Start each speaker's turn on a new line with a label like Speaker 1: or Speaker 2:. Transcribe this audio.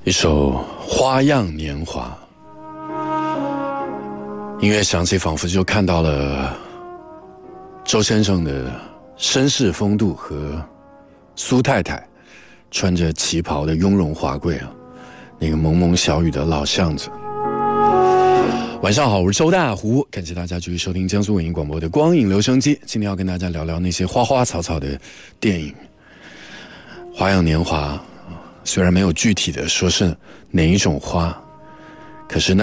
Speaker 1: 一首《花样年华》，音乐响起，仿佛就看到了周先生的绅士风度和苏太太穿着旗袍的雍容华贵啊，那个蒙蒙小雨的老巷子。晚上好，我是周大湖，感谢大家继续收听江苏文艺广播的光影留声机。今天要跟大家聊聊那些花花草草的电影。花样年华虽然没有具体的说是哪一种花，可是那